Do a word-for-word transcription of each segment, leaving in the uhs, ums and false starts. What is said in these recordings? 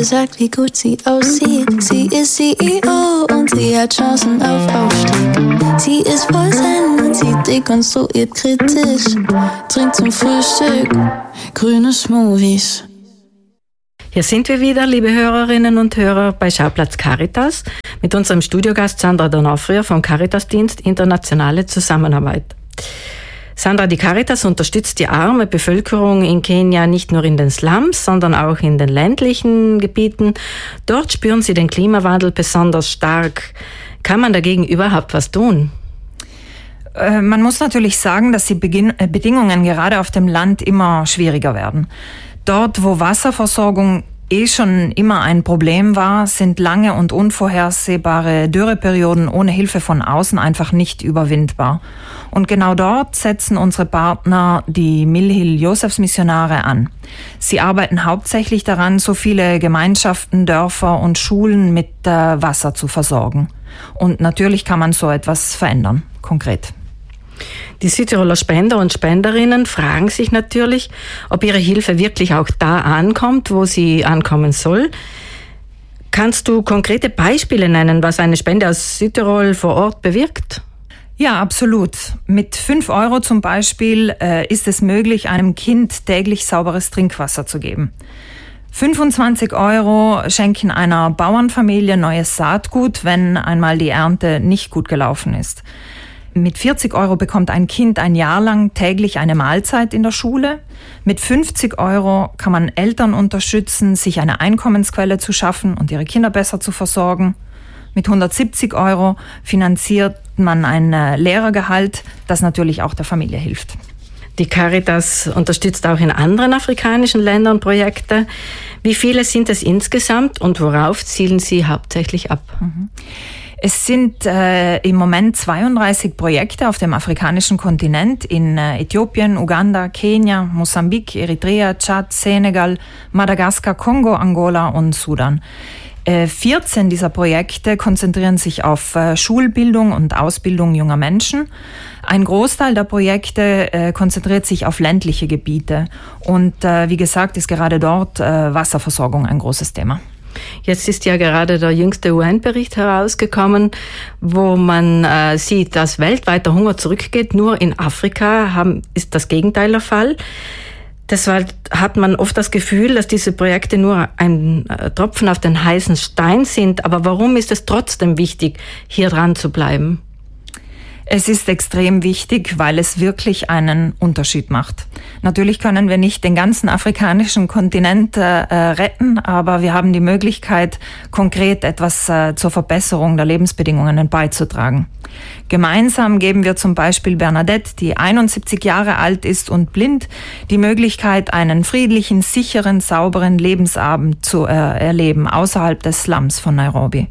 gesagt, wie gut sie aussieht. Sie ist C E O und sie hat Chancen auf Aufstieg. Sie ist voll Zen und sie dekonstruiert kritisch. Trinkt zum Frühstück grüne Smoothies. Hier sind wir wieder, liebe Hörerinnen und Hörer, bei Schauplatz Caritas mit unserem Studiogast Sandra D'Onofrio vom Caritasdienst Internationale Zusammenarbeit. Sandra, die Caritas unterstützt die arme Bevölkerung in Kenia nicht nur in den Slums, sondern auch in den ländlichen Gebieten. Dort spüren sie den Klimawandel besonders stark. Kann man dagegen überhaupt was tun? Äh, man muss natürlich sagen, dass die Beginn- äh, Bedingungen gerade auf dem Land immer schwieriger werden. Dort, wo Wasserversorgung eh schon immer ein Problem war, sind lange und unvorhersehbare Dürreperioden ohne Hilfe von außen einfach nicht überwindbar. Und genau dort setzen unsere Partner, die Mill-Hill-Josefs-Missionare, an. Sie arbeiten hauptsächlich daran, so viele Gemeinschaften, Dörfer und Schulen mit äh, Wasser zu versorgen. Und natürlich kann man so etwas verändern, konkret. Die Südtiroler Spender und Spenderinnen fragen sich natürlich, ob ihre Hilfe wirklich auch da ankommt, wo sie ankommen soll. Kannst du konkrete Beispiele nennen, was eine Spende aus Südtirol vor Ort bewirkt? Ja, absolut. Mit fünf Euro zum Beispiel äh, ist es möglich, einem Kind täglich sauberes Trinkwasser zu geben. fünfundzwanzig Euro schenken einer Bauernfamilie neues Saatgut, wenn einmal die Ernte nicht gut gelaufen ist. Mit vierzig Euro bekommt ein Kind ein Jahr lang täglich eine Mahlzeit in der Schule. Mit fünfzig Euro kann man Eltern unterstützen, sich eine Einkommensquelle zu schaffen und ihre Kinder besser zu versorgen. Mit hundertsiebzig Euro finanziert man ein Lehrergehalt, das natürlich auch der Familie hilft. Die Caritas unterstützt auch in anderen afrikanischen Ländern Projekte. Wie viele sind es insgesamt und worauf zielen sie hauptsächlich ab? Mhm. Es sind äh, im Moment zweiunddreißig Projekte auf dem afrikanischen Kontinent in äh, Äthiopien, Uganda, Kenia, Mosambik, Eritrea, Tschad, Senegal, Madagaskar, Kongo, Angola und Sudan. Äh, vierzehn dieser Projekte konzentrieren sich auf äh, Schulbildung und Ausbildung junger Menschen. Ein Großteil der Projekte äh, konzentriert sich auf ländliche Gebiete. Und äh, wie gesagt, ist gerade dort äh, Wasserversorgung ein großes Thema. Jetzt ist ja gerade der jüngste U N-Bericht herausgekommen, wo man äh, sieht, dass weltweit der Hunger zurückgeht. Nur in Afrika haben, ist das Gegenteil der Fall. Deshalb hat man oft das Gefühl, dass diese Projekte nur ein äh, Tropfen auf den heißen Stein sind. Aber warum ist es trotzdem wichtig, hier dran zu bleiben? Es ist extrem wichtig, weil es wirklich einen Unterschied macht. Natürlich können wir nicht den ganzen afrikanischen Kontinent äh, retten, aber wir haben die Möglichkeit, konkret etwas äh, zur Verbesserung der Lebensbedingungen beizutragen. Gemeinsam geben wir zum Beispiel Bernadette, die einundsiebzig Jahre alt ist und blind, die Möglichkeit, einen friedlichen, sicheren, sauberen Lebensabend zu äh, erleben, außerhalb des Slums von Nairobi.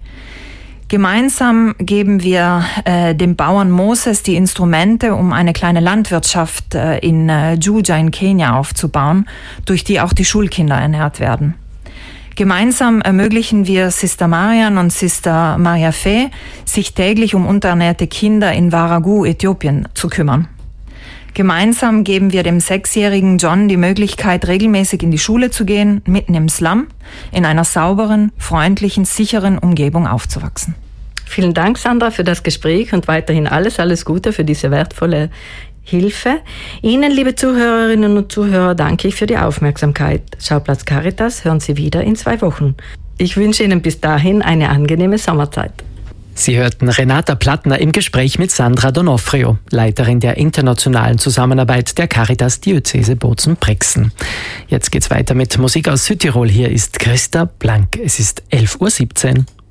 Gemeinsam geben wir äh, dem Bauern Moses die Instrumente, um eine kleine Landwirtschaft äh, in äh, Juja in Kenia aufzubauen, durch die auch die Schulkinder ernährt werden. Gemeinsam ermöglichen wir Sister Marian und Sister Maria Fee, sich täglich um unterernährte Kinder in Waragu, Äthiopien, zu kümmern. Gemeinsam geben wir dem sechsjährigen John die Möglichkeit, regelmäßig in die Schule zu gehen, mitten im Slum, in einer sauberen, freundlichen, sicheren Umgebung aufzuwachsen. Vielen Dank, Sandra, für das Gespräch und weiterhin alles, alles Gute für diese wertvolle Hilfe. Ihnen, liebe Zuhörerinnen und Zuhörer, danke ich für die Aufmerksamkeit. Schauplatz Caritas hören Sie wieder in zwei Wochen. Ich wünsche Ihnen bis dahin eine angenehme Sommerzeit. Sie hörten Renata Plattner im Gespräch mit Sandra D'Onofrio, Leiterin der internationalen Zusammenarbeit der Caritas Diözese Bozen-Brixen. Jetzt geht's weiter mit Musik aus Südtirol. Hier ist Christa Blank. Es ist elf Uhr siebzehn.